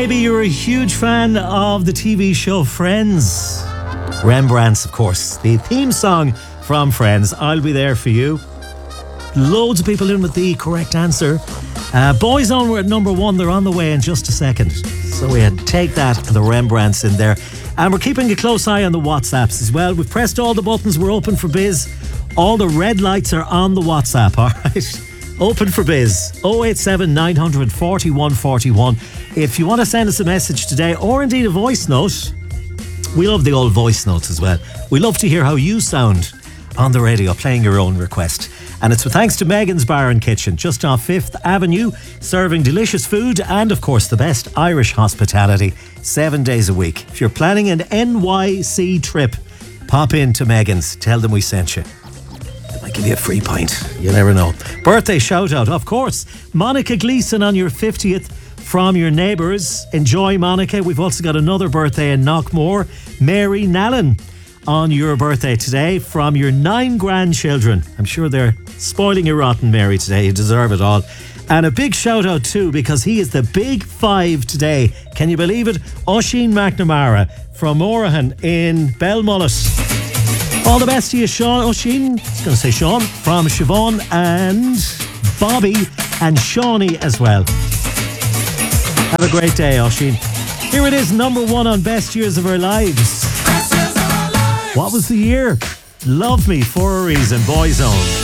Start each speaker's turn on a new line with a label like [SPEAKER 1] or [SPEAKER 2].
[SPEAKER 1] Maybe you're a huge fan of the TV show Friends. Rembrandts, of course, the theme song from Friends. I'll be there for you. Loads of people in with the correct answer. Boyzone were at number 1. They're on the way in just a second. So we had take that and the Rembrandts in there. And we're keeping a close eye on the WhatsApps as well. We've pressed all the buttons. We're open for biz. All the red lights are on the WhatsApp, all right? Open for biz. 087 900 4141. If you want to send us a message today, or indeed a voice note, we love the old voice notes as well. We love to hear how you sound on the radio, playing your own request. And it's with thanks to Megan's Bar and Kitchen, just off 5th Avenue, serving delicious food and, of course, the best Irish hospitality 7 days a week. If you're planning an NYC trip, pop in to Megan's. Tell them we sent you. They might give you a free pint. You never know. Birthday shout out, of course. Monica Gleeson on your 50th from your neighbours. Enjoy, Monica. We've also got another birthday in Knockmore. Mary Nallen on your birthday today from your 9 grandchildren. I'm sure they're spoiling you rotten, Mary, today. You deserve it all. And a big shout out too, because he is the big 5 today. Can you believe it? Oisin McNamara from Morahan in Belmullet. All the best to you, Sean. Oisin, I was going to say Sean, from Siobhan and Bobby and Shawnee as well. Have a great day, Oisin. Here it is, number 1 on Best Years of Our Lives. What was the year? Love Me for a Reason, Boyzone.